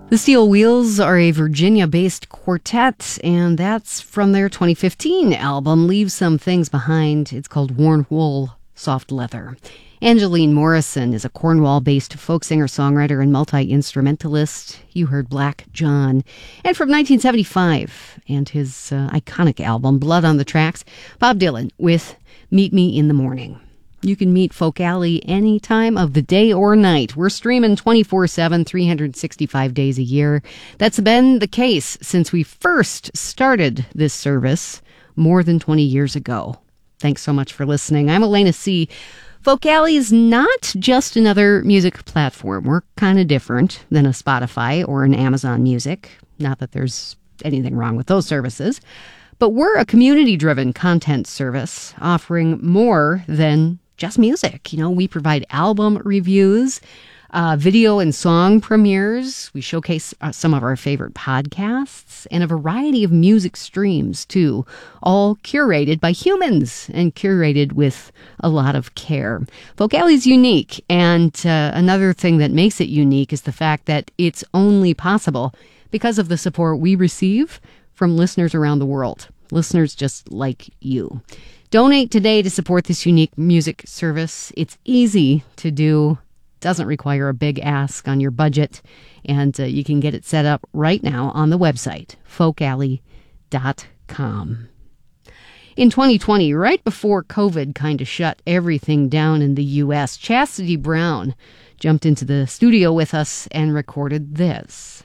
The Steel Wheels are a Virginia-based quartet, and that's from their 2015 album, Leave Some Things Behind. It's called Worn Wool, Soft Leather. Angeline Morrison is a Cornwall-based folk singer-songwriter and multi-instrumentalist. You heard Black John. And from 1975, and his iconic album, Blood on the Tracks, Bob Dylan with Meet Me in the Morning. You can meet Folk Alley any time of the day or night. We're streaming 24/7, 365 days a year. That's been the case since we first started this service more than 20 years ago. Thanks so much for listening. I'm Elena C. Folk Alley is not just another music platform. We're kind of different than a Spotify or an Amazon Music. Not that there's anything wrong with those services. But we're a community-driven content service offering more than just music. You know, we provide album reviews, video and song premieres. We showcase some of our favorite podcasts and a variety of music streams, too, all curated by humans and curated with a lot of care. Folk Alley's unique, and another thing that makes it unique is the fact that it's only possible because of the support we receive from listeners around the world, listeners just like you. Donate today to support this unique music service. It's easy to do, doesn't require a big ask on your budget, and you can get it set up right now on the website, folkalley.com. In 2020, right before COVID kind of shut everything down in the U.S., Chastity Brown jumped into the studio with us and recorded this.